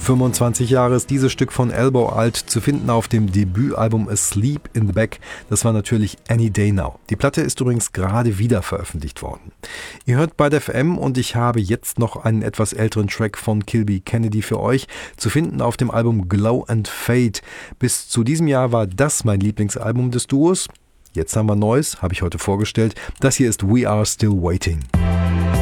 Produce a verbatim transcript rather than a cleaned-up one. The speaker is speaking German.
fünfundzwanzig Jahre ist dieses Stück von Elbow alt, zu finden auf dem Debütalbum Asleep in the Back. Das war natürlich Any Day Now. Die Platte ist übrigens gerade wieder veröffentlicht worden. Ihr hört Byte F M und ich habe jetzt noch einen etwas älteren Track von Kilby Kennedy für euch, zu finden auf dem Album Glow and Fade. Bis zu diesem Jahr war das mein Lieblingsalbum des Duos. Jetzt haben wir Neues, habe ich heute vorgestellt. Das hier ist We Are Still Waiting.